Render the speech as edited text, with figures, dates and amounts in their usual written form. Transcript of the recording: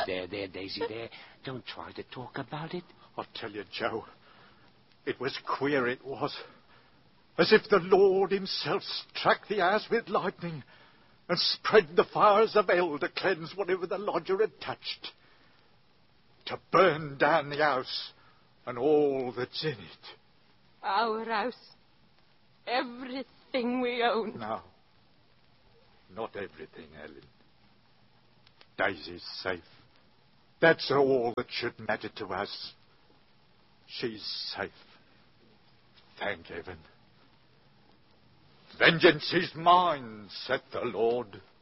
There, Daisy, there. Don't try to talk about it. I'll tell you, Joe, it was queer, it was. As if the Lord himself struck the house with lightning and spread the fires of hell to cleanse whatever the lodger had touched. To burn down the house and all that's in it. Our house. Everything we own. No. Not everything, Ellen. Daisy's safe. That's all that should matter to us. She's safe. Thank heaven. Vengeance is mine, saith the Lord.